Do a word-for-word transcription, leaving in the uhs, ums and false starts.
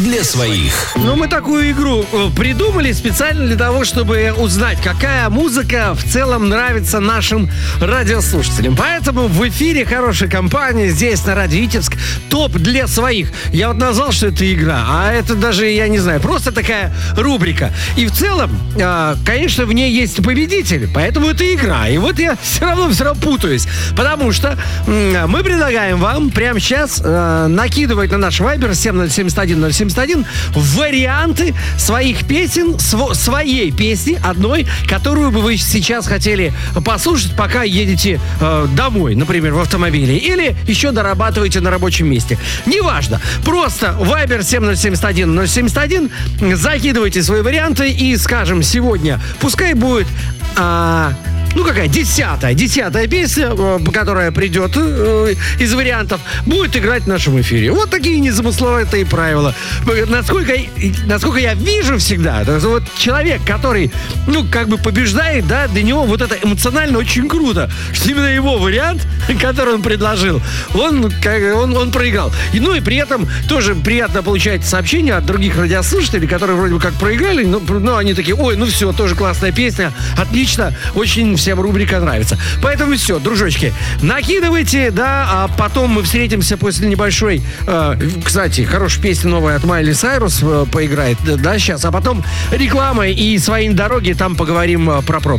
для своих. Ну, мы такую игру придумали специально для того, чтобы узнать, какая музыка в целом нравится нашим радиослушателям. Поэтому в эфире хорошая компания здесь, на Радио Витебск, топ для своих. Я вот назвал, что это игра, а это даже, я не знаю, просто такая рубрика. И в целом, конечно, в ней есть победитель, поэтому это игра. И вот я все равно все равно путаюсь, потому что мы предлагаем вам прямо сейчас накидывать на наш вайбер семь ноль семь один ноль семь один варианты своих песен, сво- своей песни, одной, которую бы вы сейчас хотели послушать, пока едете э, домой, например, в автомобиле, или еще дорабатываете на рабочем месте. Неважно. Просто вайбер семь ноль семь один ноль семь один, закидывайте свои варианты и, скажем, сегодня пускай будет... А, Ну, какая? Десятая. Десятая песня, которая придет э, из вариантов, будет играть в нашем эфире. Вот такие незамысловатые правила. Насколько, насколько я вижу всегда, вот человек, который, ну, как бы побеждает, да, для него вот это эмоционально очень круто, что именно его вариант, который он предложил, он, он, он проиграл. И, ну, и при этом тоже приятно получать сообщения от других радиослушателей, которые вроде бы как проиграли, но, но они такие: ой, ну все, тоже классная песня, отлично, очень всем рубрика нравится. Поэтому все, дружочки, накидывайте, да, а потом мы встретимся после небольшой, э, кстати, хорошая песня новая от Майли Сайрус э, поиграет, да, сейчас, а потом реклама и свои дороги, там поговорим э, про пробки.